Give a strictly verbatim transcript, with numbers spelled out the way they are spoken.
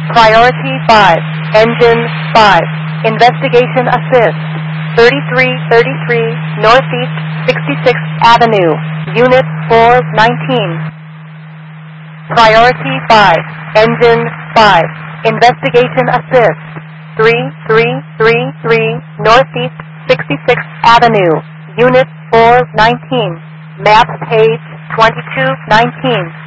Priority five, Engine five, Investigation Assist, thirty-three thirty-three Northeast sixty-sixth Avenue, Unit four nineteen. Priority five, Engine five, Investigation Assist, three three three three Northeast sixty-sixth Avenue, Unit four nineteen. Map page twenty-two nineteen.